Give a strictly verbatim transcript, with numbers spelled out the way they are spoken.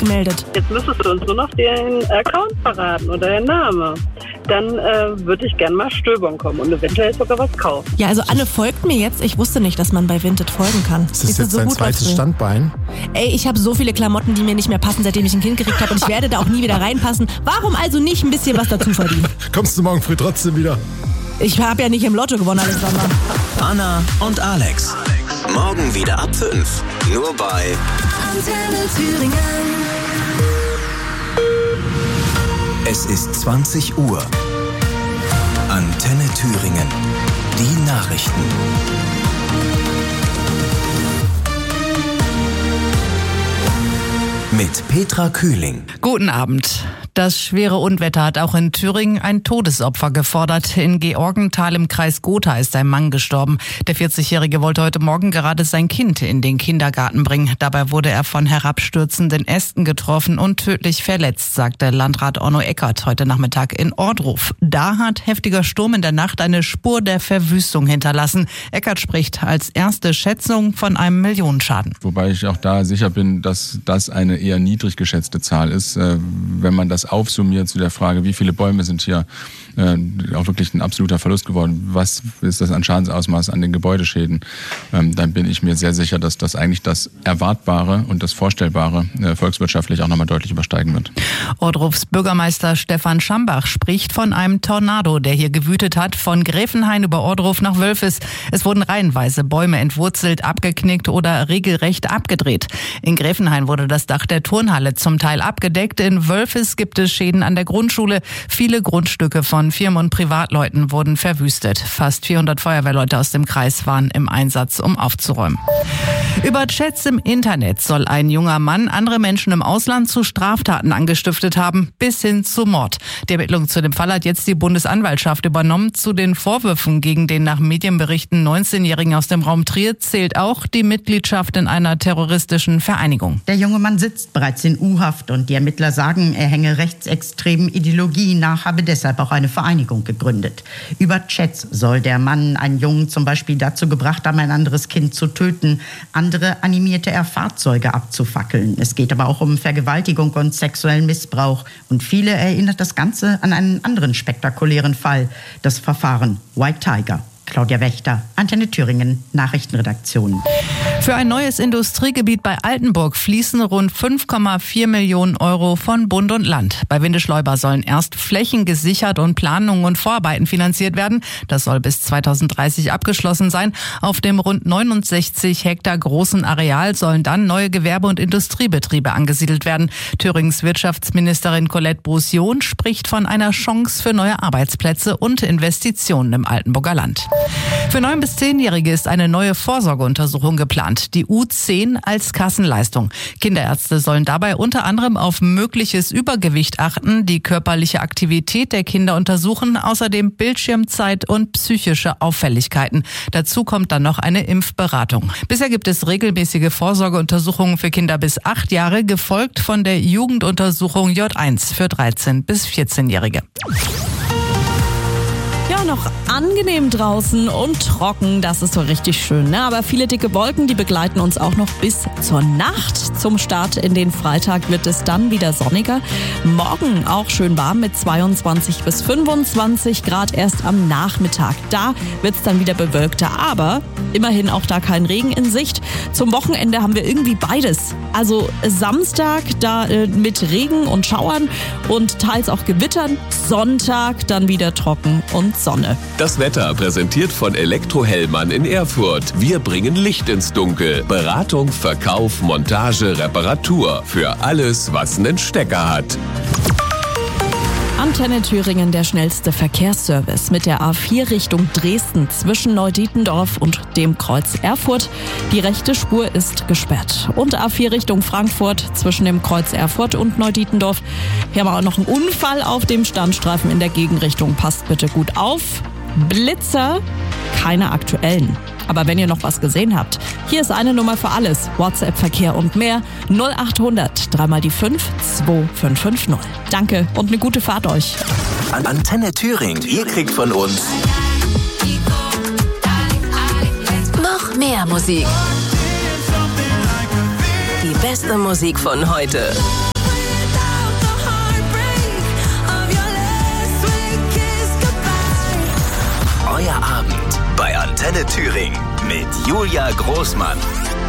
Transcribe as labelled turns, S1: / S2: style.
S1: gemeldet.
S2: Jetzt müsstest du uns nur noch den Account verraten oder den Namen. Dann äh, würde ich gerne mal stöbern kommen und eventuell sogar was kaufen.
S1: Ja, also Anne folgt mir jetzt. Ich wusste nicht, dass man bei Vinted folgen kann.
S3: Ist das jetzt so dein zweites Standbein?
S1: Ey, ich habe so viele Klamotten, die mir nicht mehr passen, seitdem ich ein Kind gekriegt habe. Und ich werde da auch nie wieder reinpassen. Warum also nicht ein bisschen was dazu verdienen?
S3: Kommst du morgen früh trotzdem wieder?
S1: Ich habe ja nicht im Lotto gewonnen, Alexander.
S4: Anna und Alex. Morgen wieder ab fünf. Nur bei
S5: Antenne Thüringen.
S4: Es ist zwanzig Uhr. Antenne Thüringen. Die Nachrichten. Mit Petra Kühling.
S6: Guten Abend. Das schwere Unwetter hat auch in Thüringen ein Todesopfer gefordert. In Georgenthal im Kreis Gotha ist ein Mann gestorben. Der vierzigjährige wollte heute Morgen gerade sein Kind in den Kindergarten bringen. Dabei wurde er von herabstürzenden Ästen getroffen und tödlich verletzt, sagte Landrat Onno Eckert heute Nachmittag in Ohrdruf. Da hat heftiger Sturm in der Nacht eine Spur der Verwüstung hinterlassen. Eckert spricht als erste Schätzung von einem Millionenschaden.
S7: Wobei ich auch da sicher bin, dass das eine eher niedrig geschätzte Zahl ist. Wenn man das aufsummiert zu der Frage, wie viele Bäume sind hier äh, auch wirklich ein absoluter Verlust geworden, was ist das an Schadensausmaß an den Gebäudeschäden, ähm, dann bin ich mir sehr sicher, dass das eigentlich das Erwartbare und das Vorstellbare äh, volkswirtschaftlich auch nochmal deutlich übersteigen wird.
S6: Ohrdrufs Bürgermeister Stefan Schambach spricht von einem Tornado, der hier gewütet hat, von Gräfenhain über Ohrdruf nach Wölfis. Es wurden reihenweise Bäume entwurzelt, abgeknickt oder regelrecht abgedreht. In Gräfenhain wurde das Dach der Turnhalle zum Teil abgedeckt. In Wölfis gibt es Schäden an der Grundschule. Viele Grundstücke von Firmen und Privatleuten wurden verwüstet. Fast vierhundert Feuerwehrleute aus dem Kreis waren im Einsatz, um aufzuräumen. Über Chats im Internet soll ein junger Mann andere Menschen im Ausland zu Straftaten angestiftet haben, bis hin zu Mord. Die Ermittlung zu dem Fall hat jetzt die Bundesanwaltschaft übernommen. Zu den Vorwürfen gegen den nach Medienberichten neunzehnjährigen aus dem Raum Trier zählt auch die Mitgliedschaft in einer terroristischen Vereinigung.
S8: Der junge Mann sitzt bereits in U-Haft und die Ermittler sagen, er hänge rechtsextremen Ideologien nach, habe deshalb auch eine Vereinigung gegründet. Über Chats soll der Mann einen Jungen zum Beispiel dazu gebracht haben, ein anderes Kind zu töten. Andere animierte er, Fahrzeuge abzufackeln. Es geht aber auch um Vergewaltigung und sexuellen Missbrauch. Und viele erinnert das Ganze an einen anderen spektakulären Fall, das Verfahren White Tiger. Claudia Wächter, Antenne Thüringen, Nachrichtenredaktion.
S6: Für ein neues Industriegebiet bei Altenburg fließen rund fünf Komma vier Millionen Euro von Bund und Land. Bei Windeschleuber sollen erst Flächen gesichert und Planungen und Vorarbeiten finanziert werden. Das soll bis zweitausenddreißig abgeschlossen sein. Auf dem rund neunundsechzig Hektar großen Areal sollen dann neue Gewerbe- und Industriebetriebe angesiedelt werden. Thürings Wirtschaftsministerin Colette Brussion spricht von einer Chance für neue Arbeitsplätze und Investitionen im Altenburger Land. Für neun- bis zehnjährige ist eine neue Vorsorgeuntersuchung geplant, die U zehn als Kassenleistung. Kinderärzte sollen dabei unter anderem auf mögliches Übergewicht achten, die körperliche Aktivität der Kinder untersuchen, außerdem Bildschirmzeit und psychische Auffälligkeiten. Dazu kommt dann noch eine Impfberatung. Bisher gibt es regelmäßige Vorsorgeuntersuchungen für Kinder bis acht Jahre, gefolgt von der Jugenduntersuchung J eins für dreizehn- bis vierzehnjährige.
S1: Ja, noch angenehm draußen und trocken, das ist so richtig schön, ne? Aber viele dicke Wolken, die begleiten uns auch noch bis zur Nacht. Zum Start in den Freitag wird es dann wieder sonniger. Morgen auch schön warm mit zweiundzwanzig bis fünfundzwanzig Grad erst am Nachmittag. Da wird es dann wieder bewölkter, aber immerhin auch da kein Regen in Sicht. Zum Wochenende haben wir irgendwie beides. Also Samstag da äh, mit Regen und Schauern und teils auch Gewittern. Sonntag dann wieder trocken und Sonne.
S9: Das Wetter präsentiert von Elektrohellmann in Erfurt. Wir bringen Licht ins Dunkel. Beratung, Verkauf, Montage, Reparatur. Für alles, was einen Stecker hat.
S1: Antenne Thüringen, der schnellste Verkehrsservice mit der A vier Richtung Dresden zwischen Neudietendorf und dem Kreuz Erfurt. Die rechte Spur ist gesperrt. Und A vier Richtung Frankfurt zwischen dem Kreuz Erfurt und Neudietendorf. Hier haben wir auch noch einen Unfall auf dem Standstreifen in der Gegenrichtung. Passt bitte gut auf. Blitzer, keine aktuellen. Aber wenn ihr noch was gesehen habt, hier ist eine Nummer für alles. WhatsApp, Verkehr und mehr. null achthundert, dreimal die fünf, zwei fünf fünf null. Danke und eine gute Fahrt euch.
S4: An Antenne Thüringen, ihr kriegt von uns
S5: Noch mehr Musik. Die beste Musik von heute.
S4: Antenne Thüringen mit Julia Großmann.